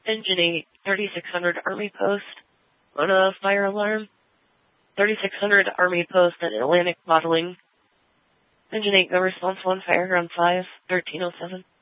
Engine 8, 3600 Army Post. On a fire alarm. 3600 Army Post at Atlantic Bottling. Engine 8, go response 1, fire ground 5, 1307.